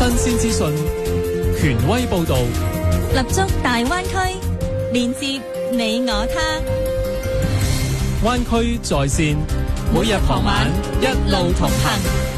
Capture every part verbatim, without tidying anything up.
新鮮資訊，權威報導， 立足大灣區，連接你我他。 灣區在線，每日傍晚一路同行。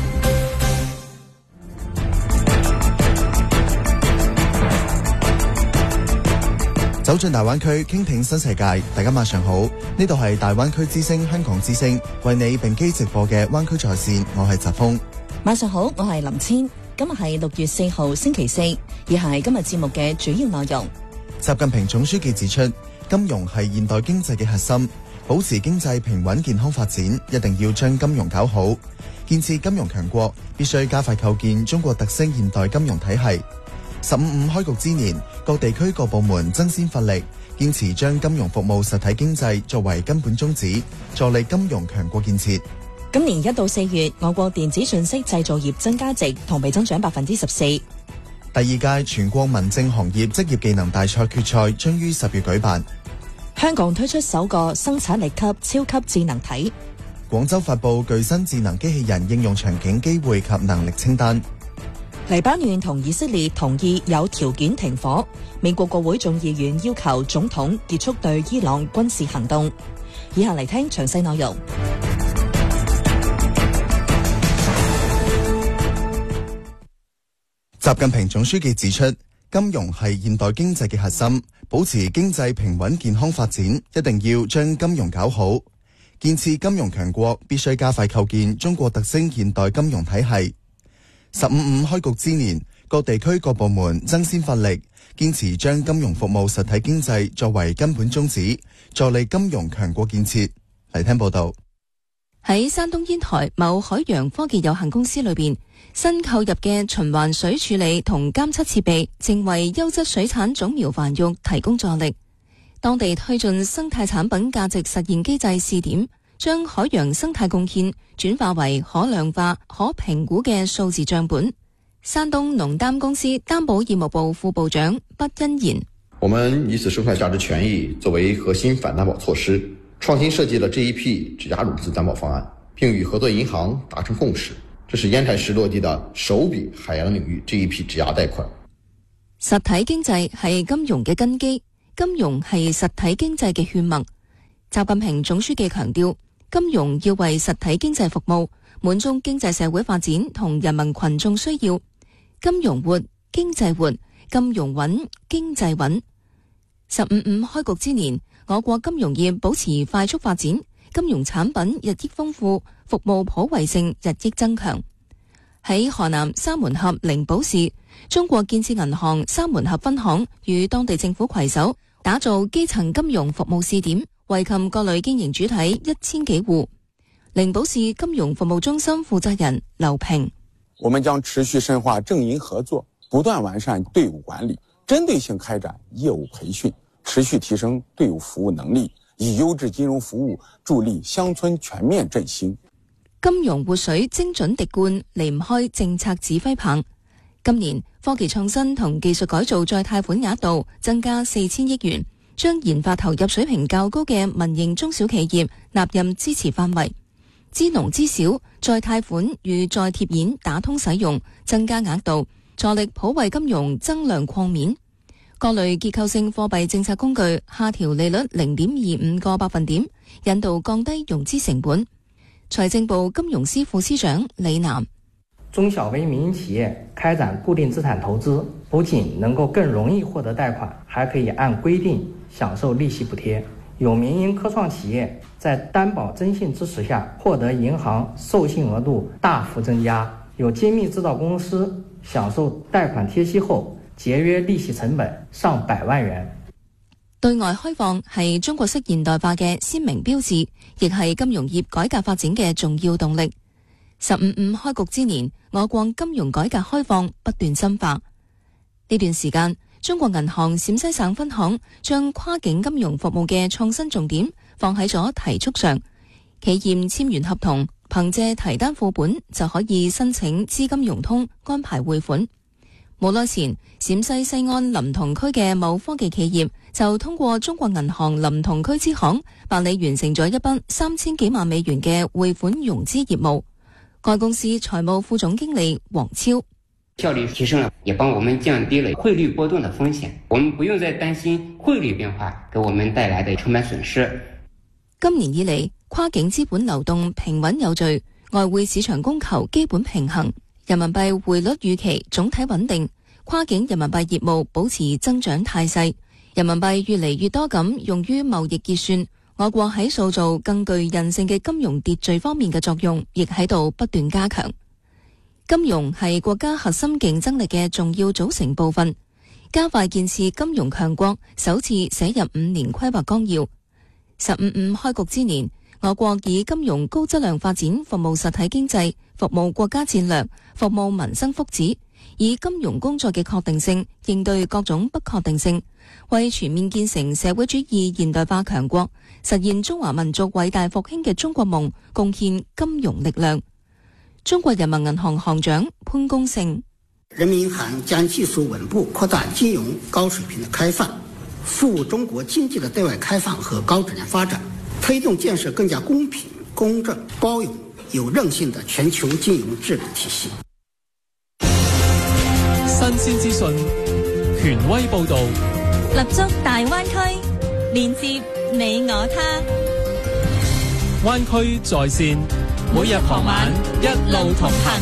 走進大灣區，傾聽新世界。大家晚上好，呢度係大灣區之聲香港之聲，為你並機直播嘅灣區在線，我係澤峰。 晚上好，我係林千。今日係六月四號星期四，以下係今日節目嘅主要內容。 習近平總書記指出，金融係現代經濟嘅核心，保持經濟平穩健康發展，一定要將金融搞好。建設金融強國，必須加快構建中國特色現代金融體系。十五五開局之年，各地區各部門爭先發力，堅持將金融服務實體經濟作為根本宗旨，助力金融強國建設。 今年一到四月，我國電子信息製造業增加值同比增長百分之十四。 第二屆全國民政行業職業技能大賽決賽將於十月舉辦。 香港推出首個生產力級超級智能體。 廣州發布具新智能機器人應用場景機會及能力清單。 黎巴嫩同以色列同意有條件停火。美國國會眾議院要求總統結束對伊朗軍事行動。以下嚟聽詳細內容。 習近平總書記指出，金融係現代經濟嘅核心，保持經濟平穩健康發展，一定要將金融搞好。建設金融強國，必須加快構建中國特色現代金融體系。十五五開局之年，各地區各部門爭先發力，堅持將金融服務實體經濟作為根本宗旨，助力金融強國建設。嚟聽報道。 喺山東煙台某海洋科技有限公司裏邊，新購入嘅循環水處理同監測設備正為優質水產種苗繁育提供助力。當地推進生態產品價值實現機制試點，將海洋生態貢獻轉化為可量化、可評估嘅數字賬本。山東農擔公司擔保業務部副部長畢欣言： 我們以此生態價值權益作為核心反擔保措施，創新設計了 G E P 質押融資擔保方案，並與合作銀行達成共識。這是煙台市落地的首筆海洋領域 G E P 質押貸款。 實體經濟係金融嘅根基，金融係實體經濟嘅血脈。習近平總書記強調，金融要為實體經濟服務，滿足經濟社會發展同人民群眾需要。金融活，經濟活，金融穩，經濟穩。十五五開局之年，我國金融業保持快速發展，金融產品日益豐富，服務普惠性日益增強。喺河南三門峽靈寶市，中國建設銀行三門峽分行與當地政府攜手，打造基層金融服務試點，惠及各類經營主體一千幾戶。靈寶市金融服務中心負責人劉平： 我們將持續深化政銀合作，不斷完善隊伍管理，針對性開展業務培訓，持續提升隊伍服務能力，以優質金融服務助力鄉村全面振興。 金融活水精準滴灌，離唔開政策指揮棒。今年科技創新同技術改造再貸款額度增加四千億元，將研發投入水平較高嘅民營中小企業納入支持範圍。支農支小再貸款與再貼現打通使用，增加額度，助力普惠金融增量擴面。各類結構性貨幣政策工具下調利率零點二五個百分點，引導降低融資成本。財政部金融司副司長李楠： 中小微民營企業開展固定資產投資，不僅能夠更容易獲得貸款，還可以按規定享受利息補貼。有民營科創企業在擔保徵信支持下，獲得銀行授信額度大幅增加。有精密製造公司享受貸款貼息後，節約利息成本上百萬元。 對外開放係中國式現代化嘅鮮明標誌，亦係金融業改革發展嘅重要動力。十五五開局之年，我國金融改革開放不斷深化。呢段時間，中國銀行陝西省分行將跨境金融服務嘅創新重點放喺咗提速上。企業簽完合同，憑借提單副本就可以申請資金融通，安排匯款。冇耐前，陝西西安臨潼區嘅某科技企業就通過中國銀行臨潼區支行辦理完成咗一筆三千幾萬美元嘅匯款融資業務。該公司財務副總經理黃超： 效率提升了，也帮我們降低了匯率波動的風險。我們不用再擔心匯率變化給我們帶來的成本損失。 今年以嚟，跨境資本流動平穩有序，外匯市場供求基本平衡，人民幣匯率預期總體穩定，跨境人民幣業務保持增長態勢，人民幣越嚟越多咁用於貿易結算。我國喺塑造更具韌性嘅金融秩序方面嘅作用，亦喺度不斷加強。金融係國家核心競爭力嘅重要組成部分，加快建設金融強國首次寫入五年規劃綱要。十五五開局之年，我國以金融高質量發展服務實體經濟，服務國家戰略，服務民生福祉，以金融工作嘅確定性應對各種不確定性，為全面建成社會主義現代化強國，實現中華民族偉大復興嘅中國夢貢獻金融力量。中國人民銀行行長潘功勝： 人民銀行將繼續穩步擴大金融高水平的開放，服務中國經濟的對外開放和高質量發展，推動建設更加公平、公正、包容、有韌性的全球金融治理體系。 新鮮資訊，權威報導， 立足大灣區，連接你我他。 灣區在線，每日傍晚一路同行。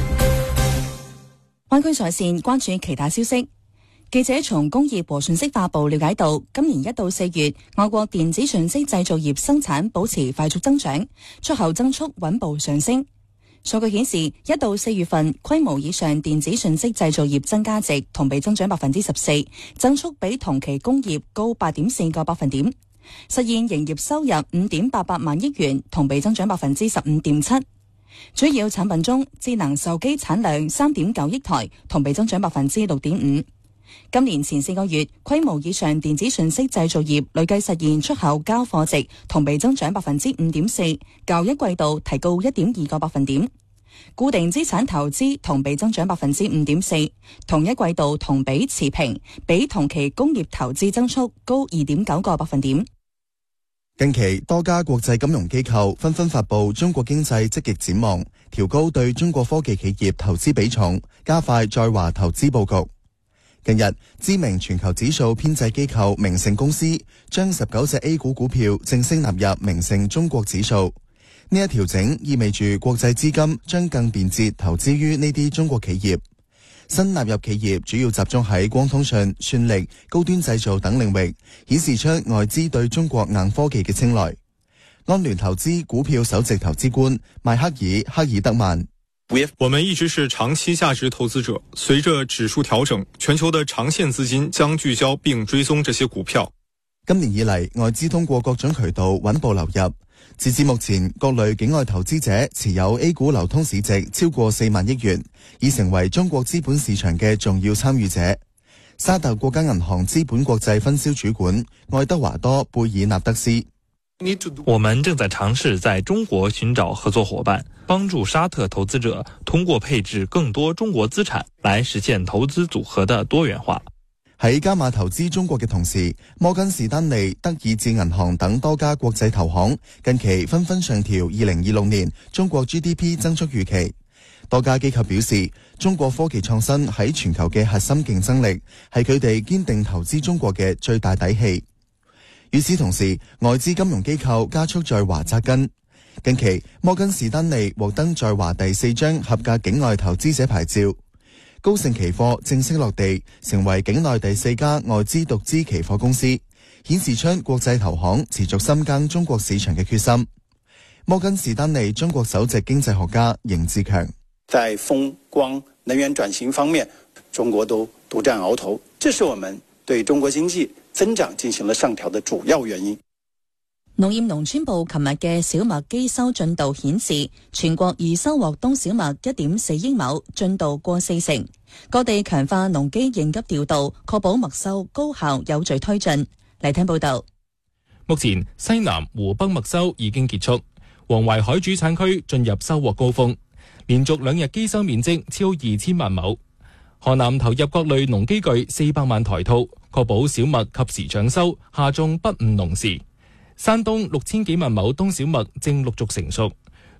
灣區在線關注其他消息。記者從工業和信息化部了解到，今年一到四月，我國電子信息製造業生產保持快速增長，出口增速穩步上升。數據顯示，一到四月份規模以上電子信息製造業增加值同比增長百分之十四，增速比同期工業高八點四個百分點，實現營業收入五點八八萬億元，同比增長百分之十五點七。主要產品中，智能手機產量三點九億台，同比增長百分之六點五。今年前四個月，規模以上電子信息製造業累計實現出口交貨值同比增長百分之五點四，較一季度提高一點二個百分點。固定資產投資同比增長百分之五點四，同一季度同比持平，比同期工業投資增速高二點九個百分點。 近期多家國際金融機構紛紛發布中國經濟積極展望，調高對中國科技企業投資比重，加快在華投資佈局。近日，知名全球指數編製機構明晟公司將十九隻 A 股股票正式納入明晟中國指數。呢一調整意味住國際資金將更便捷投資於呢啲中國企業。新納入企業主要集中喺光通訊、算力、高端製造等領域，顯示出外資對中國硬科技嘅青睞。安聯投資股票首席投資官邁克爾·克爾德曼： 我們一直是長期價值投資者，隨着指數調整，全球的長線資金將聚焦並追蹤這些股票。 今年以嚟，外資通過各種渠道穩步流入。截至目前，各類境外投資者持有 A 股流通市值超過四萬億元，已成為中國資本市場嘅重要參與者。沙特國家銀行資本國際分銷主管愛德華多貝爾納德斯： 我們正在嘗試在中國尋找合作夥伴，幫助沙特投資者通過配置更多中國資產來實現投資組合的多元化。 喺加碼投資中國嘅同時，摩根士丹利、德意志銀行等多家國際投行近期紛紛上調二零二六年中國 G D P 增速預期。多家機構表示，中國科技創新喺全球嘅核心競爭力係佢哋堅定投資中國嘅最大底氣。與此同時，外資金融機構加速在華紮根。近期，摩根士丹利獲得在華第四張合格境外投資者牌照。高盛期貨正式落地，成為境內第四家外資獨資期貨公司，顯示出國際投行持續深耕中國市場嘅決心。摩根士丹利中國首席經濟學家邢志強： 在風光能源轉型方面，中國都獨佔鰲頭，這是我們對中國經濟增長進行了上調的主要原因。 農業農村部琴日嘅小麥機收進度顯示，全國已收穫冬小麥一點四億畝，進度過四成。各地強化農機應急調度，確保麥收高效有序推進。嚟聽報道。 目前西南湖北麥收已經結束，黃淮海主產區進入收穫高峰，連續兩日機收面積超二千萬畝。河南投入各類農機具四百萬台套，確保小麥及時長收，夏種不誤農時。山東六千幾萬畝冬小麥正陸續成熟，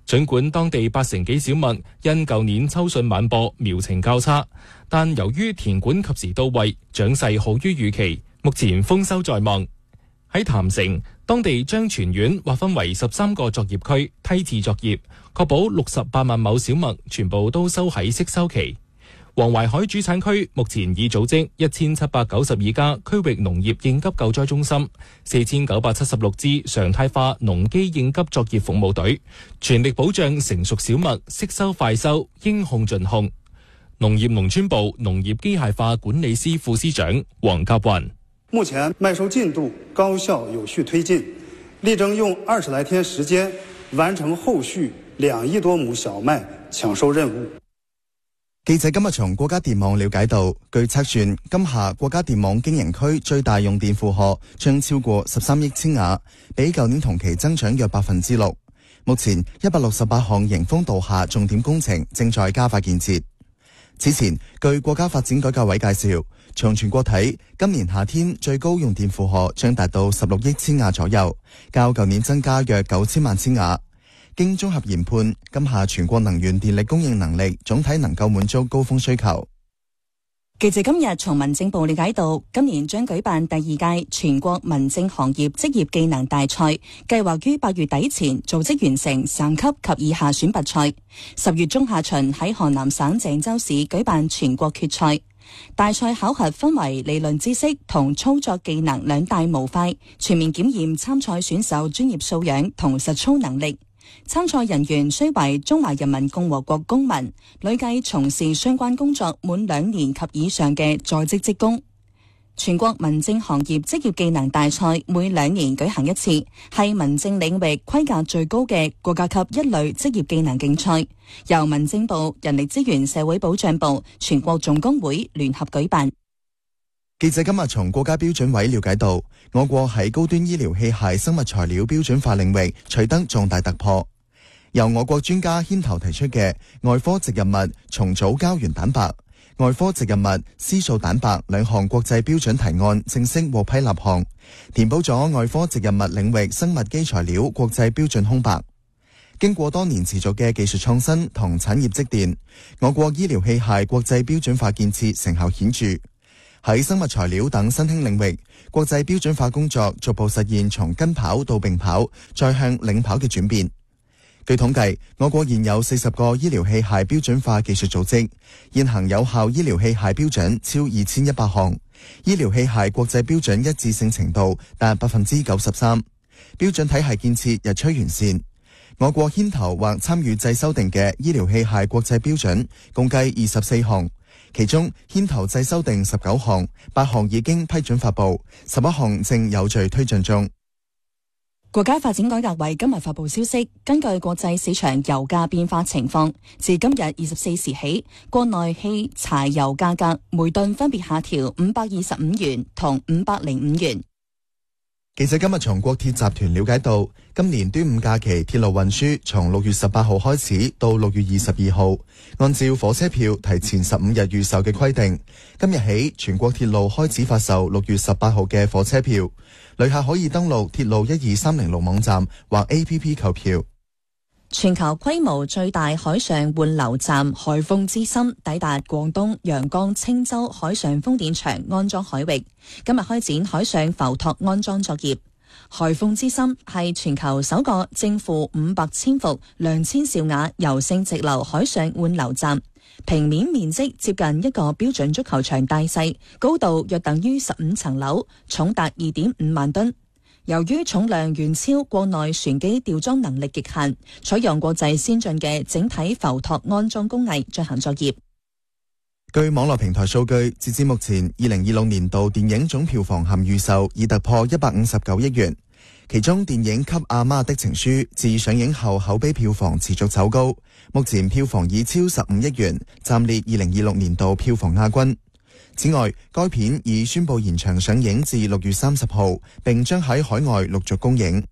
儘管當地八成幾小麥因舊年秋筍晚播苗情較差，但由於田管及時到位，長勢好於預期，目前豐收在望。喺潭城，當地將全縣劃分為十三個作業區，梯次作業，確保六十八萬畝小麥全部都收喺適收期。黃淮海主產區目前已組織一千七百九十二家區域農業應急救災中心，四千九百七十六支常態化農機應急作業服務隊，全力保障成熟小麥適收快收，應控盡控。農業農村部農業機械化管理司副司長黃甲雲： 目前麥收進度高效有序推進，力爭用二十來天時間完成後續兩億多畝小麥搶收任務。 記者今日從國家電網了解到，據測算，今夏國家電網經營區最大用電負荷將超過十三億千瓦，比舊年同期增長約百分之六。目前一百六十八項迎峰導廈重點工程正在加快建設。此前，據國家發展改革委介紹，從全國睇，今年夏天最高用電負荷將達到十六億千瓦左右，較舊年增加約九千萬千瓦。經綜合研判，今夏全國能源電力供應能力總體能夠滿足高峰需求。 記者今日從民政部了解到，今年將舉辦第二屆全國民政行業職業技能大賽，計劃於八月底前組織完成省級及以下選拔賽，十月中下旬喺河南省鄭州市舉辦全國決賽。大賽考核分為理論知識同操作技能兩大模塊，全面檢驗參賽選手專業素養同實操能力。參賽人員須為中華人民共和國公民，累計從事相關工作滿兩年及以上嘅在職職工。全國民政行業職業技能大賽每兩年舉行一次，係民政領域規格最高嘅國家級一類職業技能競賽，由民政部、人力資源社會保障部、全國總工會聯合舉辦。 記者今日從國家標準委了解到，我國喺高端醫療器械生物材料標準化領域取得重大突破。由我國專家牽頭提出嘅外科植入物重組膠原蛋白、外科植入物絲素蛋白兩項國際標準提案正式獲批立項，填補咗外科植入物領域生物基材料國際標準空白。經過多年持續嘅技術創新同產業積澱，我國醫療器械國際標準化建設成效顯著。喺生物材料等新興領域，國際標準化工作逐步實現從跟跑到並跑，再向領跑嘅轉變。據統計，我國現有四十個醫療器械標準化技術組織，現行有效醫療器械標準超二千一百項，醫療器械國際標準一致性程度達百分之九十三，標準體系建設日趨完善。我國牽頭或參與制修訂嘅醫療器械國際標準共計二十四項，其中牽頭制修訂十九項，八項已經批准發布，十一項正有序推進中。 國家發展改革委今日發布消息，根據國際市場油價變化情況，自今日二十四時起，國內汽柴油價格每噸分別下調五百二十五元同五百零五元。 記者今日從國鐵集團了解到，今年端午假期鐵路運輸從六月十八號開始到六月二十二號，按照火車票提前十五日預售嘅規定，今日起全國鐵路開始發售六月十八號嘅火車票，旅客可以登錄鐵路一二三零六網站或 A P P 購票。 全球規模最大海上換流站海豐之心抵達廣東陽江青州海上風電場安裝海域，今日開展海上浮托安裝作業。海豐之心係全球首個正負五百千伏兩千兆瓦柔性直流海上換流站，平面面積接近一個標準足球場大細，高度約等於十五層樓，重達二點五萬噸。由於重量遠超國內船機吊裝能力極限，採用國際先進嘅整體浮托安裝工藝進行作業。 據網絡平台數據，截至目前，二零二六年度電影總票房含預售已突破一百五十九億元。其中，電影《給阿媽的情書》自上映後口碑票房持續走高，目前票房已超十五億元，暫列二零二六年度票房亞軍。此外，該片已宣布延長上映至六月三十號，並將喺海外陸續公映。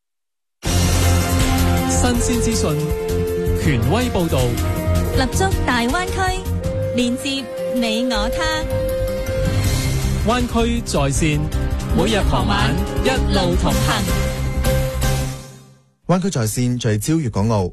新鮮資訊，權威報導， 立足大灣區，連接你我他。 灣區在線，每日傍晚一路同行。 灣區在線聚焦粵港澳。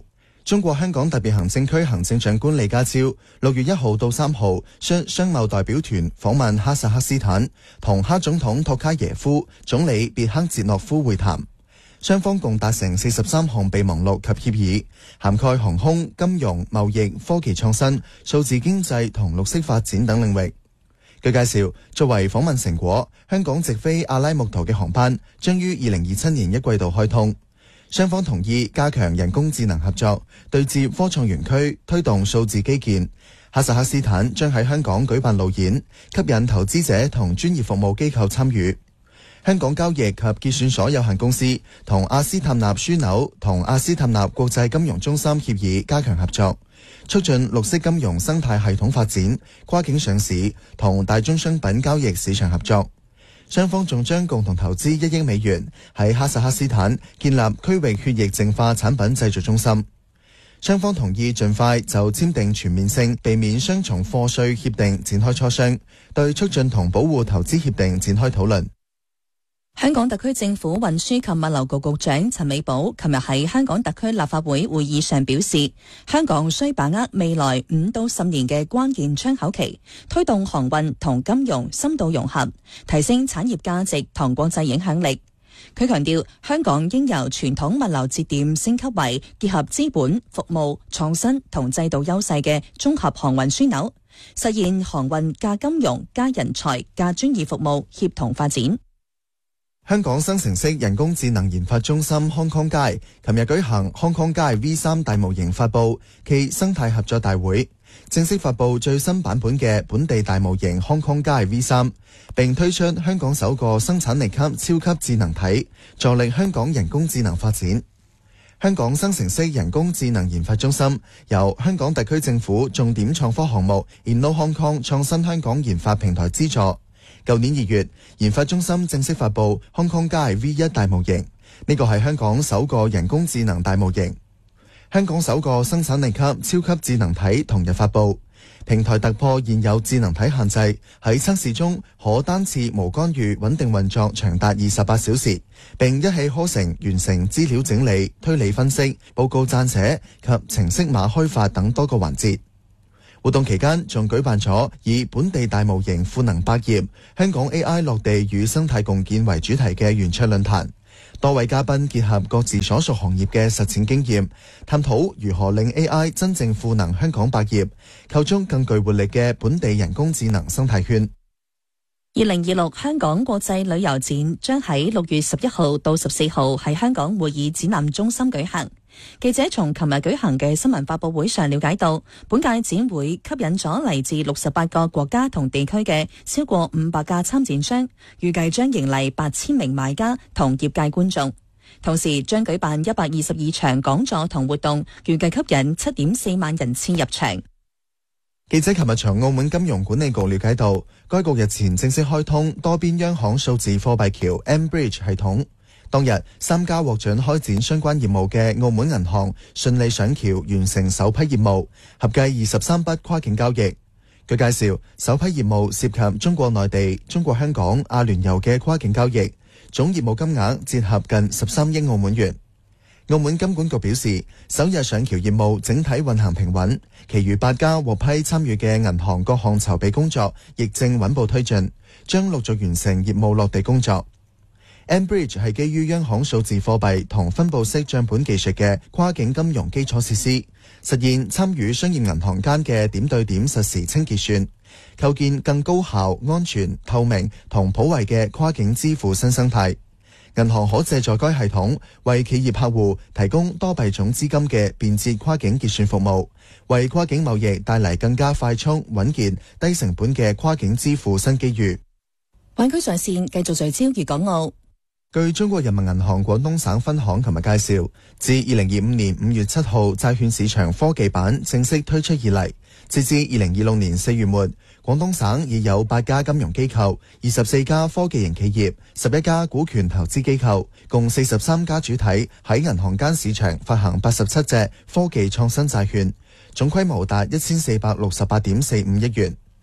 中國香港特別行政區行政長官李家超六月一號到三號率商貿代表團訪問哈薩克斯坦，同哈總統托卡耶夫、總理別克捷諾夫會談，雙方共達成四十三項備忘錄及協議，涵蓋航空、金融、貿易、科技創新、數字經濟同綠色發展等領域。據介紹，作為訪問成果，香港直飛阿拉木圖嘅航班將於二零二七年一季度開通。雙方同意加強人工智能合作，對接科創園區，推動數字基建。哈薩克斯坦將喺香港舉辦路演，吸引投資者同專業服務機構參與。香港交易及結算所有限公司同阿斯塔納樞紐同阿斯塔納國際金融中心協議加強合作，促進綠色金融生態系統發展、跨境上市同大宗商品交易市場合作。雙方仲將共同投資一億美元喺哈薩克斯坦建立區域血液淨化產品製造中心。雙方同意盡快就簽訂全面性避免雙重課稅協定展開磋商，對促進同保護投資協定展開討論。 香港特區政府運輸及物流局局長陳美寶琴日喺香港特區立法會會議上表示，香港需把握未來五到十年嘅關鍵窗口期，推動航運同金融深度融合，提升產業價值同國際影響力。佢強調，香港應由傳統物流節點升級為結合資本、服務、創新同制度優勢嘅綜合航運樞紐，實現航運加金融加人才加專業服務協同發展。 香港生成式人工智能研發中心 Hong Kong 街琴日舉行 Hong Kong 街 V 三 大模型發佈暨生態合作大會，正式發佈最新版本嘅本地大模型 Hong Kong 街 V 三，並推出香港首個生產力級超級智能體，助力香港人工智能發展。香港生成式人工智能研發中心由香港特區政府重點創科項目 Inno Hong Kong 創新香港研發平台資助。舊年二月，研發中心正式發佈 Hong Kong 街 V 一 大模型，呢個係香港首個人工智能大模型。香港首個生產力級超級智能體同日發佈，平台突破現有智能體限制，喺測試中可單次無干預穩定運作長達二十八小時，並一氣呵成完成資料整理、推理分析、報告撰寫及程式碼開發等多個環節。活動期間仲舉辦咗以本地大模型賦能百業、香港 A I 落地與生態共建為主題嘅圓桌論壇，多位嘉賓結合各自所屬行業嘅實踐經驗，探討如何令 A I 真正賦能香港百業，構築更具活力嘅本地人工智能生態圈。 二零二六香港國際旅遊展將喺六月十一號到十四號喺香港會議展覽中心舉行。記者從琴日舉行嘅新聞發佈會上了解到，本屆展會吸引咗嚟自六十八個國家同地區嘅超過五百家參展商，預計將迎嚟八千名買家同業界觀眾，同時將舉辦一百二十二場講座同活動，預計吸引七點四萬人次入場。 記者琴日從澳門金融管理局了解到，該局日前正式開通多邊央行數字貨幣橋 mBridge 系統。當日，三家獲准開展相關業務嘅澳門銀行順利上橋完成首批業務，合計二十三筆跨境交易。據介紹，首批業務涉及中國內地、中國香港、阿聯酋嘅跨境交易，總業務金額折合近十三億澳門元。澳門金管局表示，首日上橋業務整體運行平穩，其餘八家獲批參與嘅銀行各項籌備工作亦正穩步推進，將陸續完成業務落地工作。mBridge 係基於央行數字貨幣同分布式帳本技術嘅跨境金融基礎設施，實現參與商業銀行間嘅點對點實時清結算，構建更高效、安全、透明同普惠嘅跨境支付新生態。銀行可借助該系統為企業客戶提供多幣種資金嘅便捷跨境結算服務，為跨境貿易帶嚟更加快速、穩健、低成本嘅跨境支付新機遇。 灣區上線繼續聚焦粵港澳。 據中國人民銀行廣東省分行琴日介紹，自二零二五年五月七號債券市場科技版正式推出以嚟，截至二零二六年四月末，廣東省已有八家金融機構、二十四家科技型企業、十一家股權投資機構，共四十三家主體喺銀行間市場發行八十七隻科技創新債券，總規模達一千四百六十八點四五億元。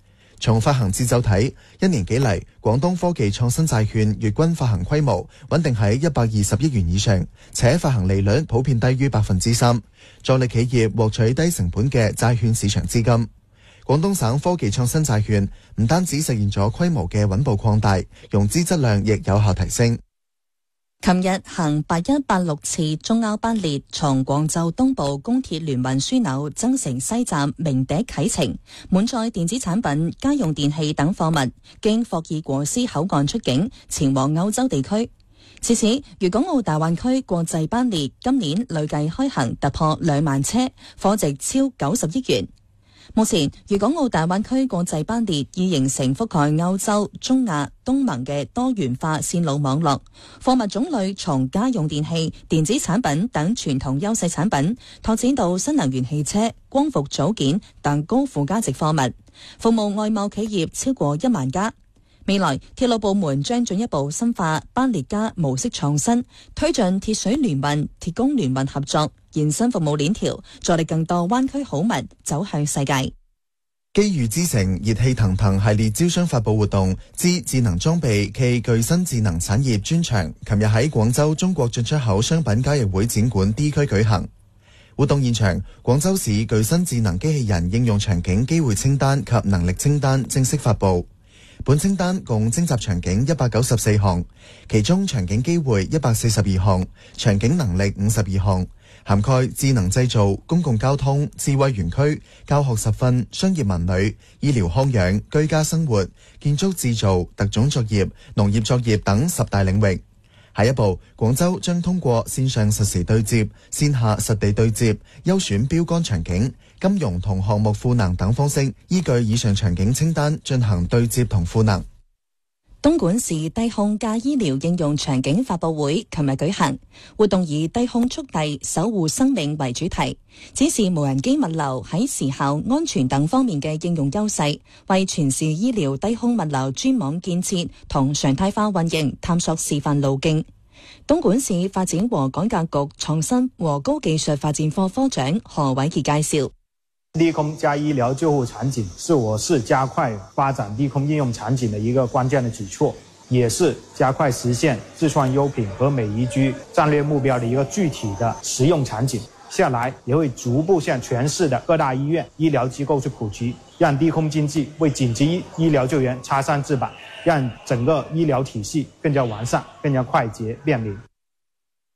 從發行節奏睇，一年幾嚟，廣東科技創新債券月均發行規模穩定喺一百二十億元以上，且發行利率普遍低於百分之三，助力企業獲取低成本嘅債券市場資金。廣東省科技創新債券唔單止實現咗規模嘅穩步擴大，融資質量亦有效提升。 琴日行八一八六次中歐班列從廣州東部公鐵聯運樞紐增城西站鳴笛啟程，滿載電子產品、家用電器等貨物，經霍爾果斯口岸出境，前往歐洲地區。至此，粵港澳大灣區國際班列今年累計開行突破兩萬車，貨值超九十億元。目前，粵港澳大灣區國際班列已形成覆蓋歐洲、中亞、東盟嘅多元化線路網絡，貨物種類從家用電器、電子產品等傳統優勢產品，拓展到新能源汽車、光伏組件等高附加值貨物，服務外貿企業超過一萬家。未來，鐵路部門將進一步深化班列加模式創新，推進鐵水聯運、鐵工聯運合作，延伸服務鏈條，助力更多灣區好物走向世界。 機遇之城熱氣騰騰系列招商發佈活動之智能裝備暨具新智能產業專場，琴日喺廣州中國進出口商品交易會展館 D 區舉行。活動現場，廣州市具新智能機器人應用場景機會清單及能力清單正式發佈。本清單共徵集場景一百九十四項，其中場景機會一百四十二項，場景能力五十二項，涵蓋智能製造、公共交通、智慧園區、教學實訓、商業文旅、醫療康養、居家生活、建築製造、特種作業、農業作業等十大領域。下一步，廣州將通過線上實時對接、線下實地對接、優選標杆場景、金融同項目賦能等方式，依據以上場景清單進行對接同賦能。 東莞市低空加醫療應用場景發佈會琴日舉行，活動以低空速遞守護生命為主題，展示無人機物流喺時效、安全等方面嘅應用優勢，為全市醫療低空物流專網建設同常態化運營探索示範路徑。東莞市發展和改革局創新和高技術發展科科長何偉傑介紹。 低空加醫療救護場景是我市加快發展低空應用場景的一個關鍵的舉措，也是加快實現自創優品和美宜居戰略目標的一個具體的實用場景。下來也會逐步向全市的各大醫院、醫療機構去普及，讓低空經濟為緊急醫療救援插上翅膀，讓整個醫療體系更加完善、更加快捷便利。